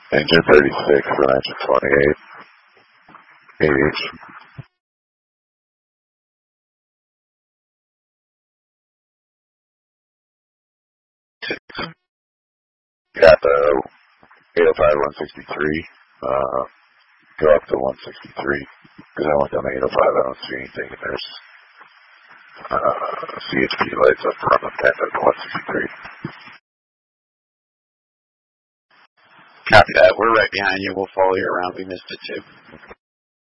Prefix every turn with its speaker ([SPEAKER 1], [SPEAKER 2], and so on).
[SPEAKER 1] Engine 36 for engine 28. 8H. Got the 805 163. Go up to 163. Because I went down the 805, I don't see anything. There's CHP lights up front of that at 163.
[SPEAKER 2] Copy that. We're right behind you. We'll follow you around. We missed it too.